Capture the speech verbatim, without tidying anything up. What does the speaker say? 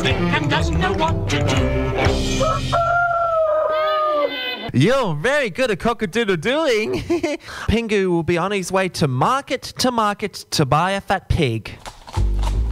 stick and doesn't know what to do. You're very good at cock-a-doodle-dooing. Pingu will be on his way to market to market to buy a fat pig.